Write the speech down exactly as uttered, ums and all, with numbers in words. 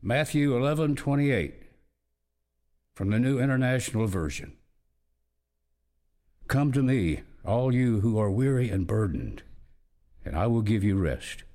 Matthew eleven twenty-eight, from the New International Version. Come to me, all you who are weary and burdened, and I will give you rest.